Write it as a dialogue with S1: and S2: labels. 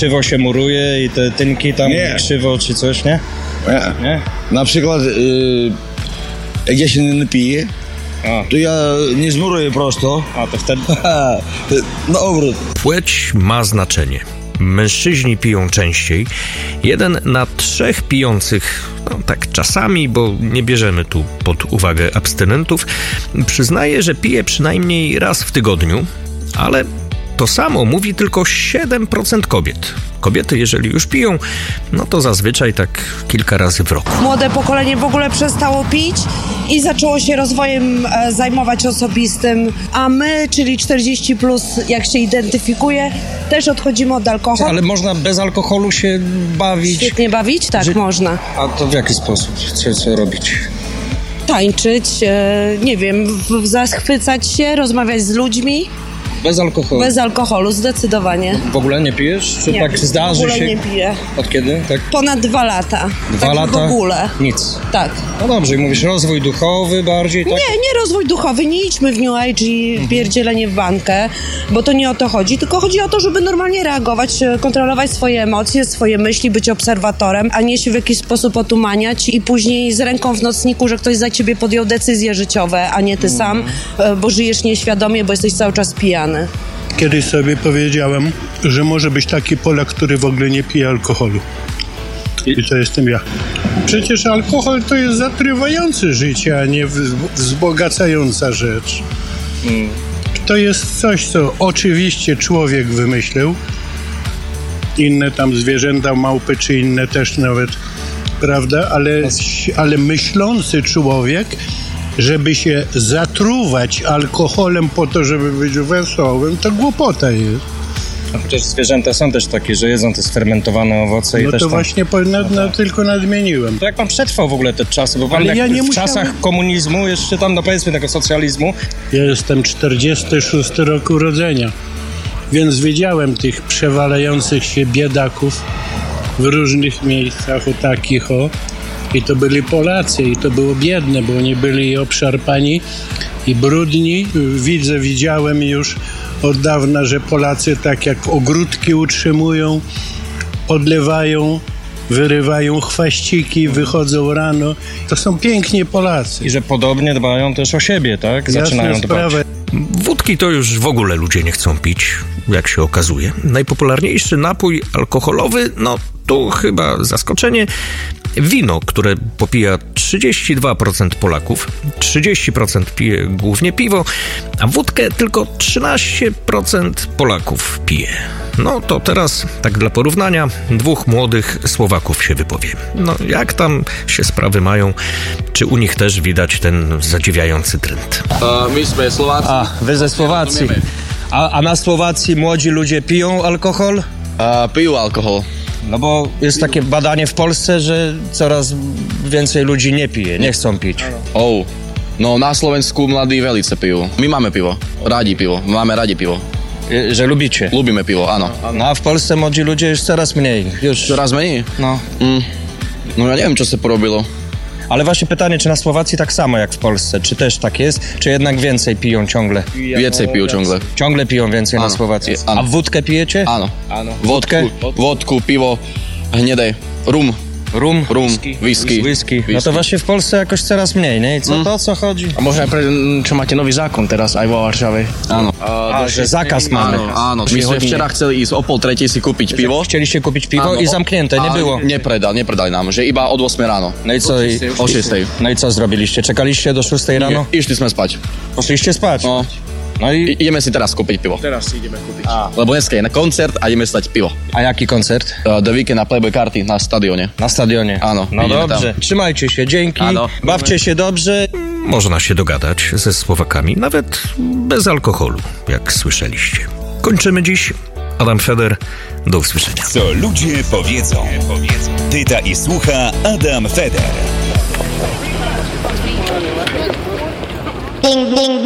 S1: krzywo się muruje i te tynki tam krzywo czy coś, nie?
S2: Nie. Na przykład jak ja się nie napiję, to ja nie zmuruję prosto.
S1: A to wtedy?
S2: Na obrót.
S3: Płeć ma znaczenie. Mężczyźni piją częściej. 1 na 3 pijących, tak czasami, bo nie bierzemy tu pod uwagę abstynentów, przyznaje, że pije przynajmniej raz w tygodniu, ale to samo mówi tylko 7% kobiet. Kobiety, jeżeli już piją, to zazwyczaj tak kilka razy w roku.
S4: Młode pokolenie w ogóle przestało pić i zaczęło się rozwojem zajmować osobistym, a my, czyli 40+, jak się identyfikuje, też odchodzimy od alkoholu.
S1: Ale można bez alkoholu się bawić?
S4: Świetnie bawić? Tak, można.
S1: A to w jaki sposób? Co robić?
S4: Tańczyć, nie wiem, zachwycać się, rozmawiać z ludźmi.
S1: Bez alkoholu?
S4: Bez alkoholu, zdecydowanie.
S1: W ogóle nie pijesz? Czy
S4: nie,
S1: tak zdarzy się?
S4: w ogóle nie piję.
S1: Od kiedy? Tak?
S4: Ponad 2 lata.
S1: 2 lata?
S4: W ogóle.
S1: Nic?
S4: Tak.
S1: No dobrze, i mówisz rozwój duchowy bardziej, tak?
S4: Nie rozwój duchowy, nie idźmy w New Age i pierdzielenie w bankę, bo to nie o to chodzi, tylko chodzi o to, żeby normalnie reagować, kontrolować swoje emocje, swoje myśli, być obserwatorem, a nie się w jakiś sposób otumaniać i później z ręką w nocniku, że ktoś za ciebie podjął decyzje życiowe, a nie ty sam, bo żyjesz nieświadomie, bo jesteś cały czas pijany.
S5: Kiedyś sobie powiedziałem, że może być taki Polak, który w ogóle nie pije alkoholu. I to jestem ja. Przecież alkohol to jest zatrywający życie, a nie wzbogacająca rzecz. To jest coś, co oczywiście człowiek wymyślił. Inne tam zwierzęta, małpy czy inne też nawet, prawda? Ale myślący człowiek, żeby się zatruwać alkoholem po to, żeby być wesołym, to głupota jest.
S1: A chociaż zwierzęta są też takie, że jedzą te sfermentowane owoce i
S5: no
S1: też
S5: to
S1: tam...
S5: właśnie tylko nadmieniłem.
S1: To jak pan przetrwał w ogóle te czasy? Bo pan
S5: Ale ja nie
S1: w
S5: musiałem...
S1: czasach komunizmu, jeszcze tam, powiedzmy tego socjalizmu...
S5: Ja jestem 46 rok urodzenia, więc wiedziałem tych przewalających się biedaków w różnych miejscach, o takich i to byli Polacy i to było biedne, bo oni byli obszarpani i brudni. Widziałem już od dawna, że Polacy tak jak ogródki utrzymują, podlewają, wyrywają chwaściki, wychodzą rano. To są piękni Polacy.
S1: I że podobnie dbają też o siebie, tak? Zaczynają dbać.
S3: Wódki to już w ogóle ludzie nie chcą pić, jak się okazuje. Najpopularniejszy napój alkoholowy, tu chyba zaskoczenie, wino, które popija 32% Polaków, 30% pije głównie piwo, a wódkę tylko 13% Polaków pije. To teraz, tak dla porównania, 2 młodych Słowaków się wypowie. Jak tam się sprawy mają? Czy u nich też widać ten zadziwiający trend?
S6: My jesteśmy Słowacy.
S1: A, wy ze Słowacji. A na Słowacji młodzi ludzie piją alkohol?
S6: Piją alkohol.
S1: Bo jest takie badanie w Polsce, że coraz więcej ludzi nie pije, nie chcą pić.
S6: Na Slovensku mladí velice pijú. My máme pivo. Radi pivo. Máme radi pivo.
S1: Że lubicie?
S6: Lubimy pivo, áno.
S1: A w Polsce młodzi ludzie już coraz mniej.
S6: Coraz mniej? Ja nie wiem, čo sa porobilo.
S1: Ale właśnie pytanie, czy na Słowacji tak samo jak w Polsce? Czy też tak jest? Czy jednak więcej piją ciągle?
S6: Więcej piją ciągle.
S1: Ciągle piją więcej na Słowacji. A wódkę pijecie?
S6: Áno. Wódkę, piwo, hnedé, rum, whisky.
S1: To właśnie w Polsce jakoś coraz mniej, nie? I to o co chodzi?
S7: A może czy macie nowy zakon teraz aj vo Warszawie?
S6: Áno.
S1: Że zakaz mamy.
S6: Áno. My sme včera chceli ísť o 2:30 si kúpiť pivo.
S1: Chcieliście kupić piwo i zamknięte, nie było.
S6: Nepredali nám, že iba o 8 ráno.
S1: No i co?
S6: O 6.
S1: No i co zrobiliście? Czekaliście do 6 rano?
S6: Išli sme spať.
S1: Poszliście spać?
S6: No i ideme si teraz kúpiť pivo.
S7: Teraz ideme kúpiť.
S6: Lebo dneska je na koncert a ideme stať pivo.
S1: A jaki koncert?
S6: The Weekend na Playboy Carti na stadionie.
S1: Na stadionie?
S6: Áno.
S1: No dobrze. Tam. Trzymajcie się, dzięki. Bawcie się dobrze.
S3: Można się dogadać ze Słowakami, nawet bez alkoholu, jak słyszeliście. Kończymy dziś. Adam Feder, do usłyszenia.
S8: Co ludzie powiedzą. Pyta i słucha Adam Feder.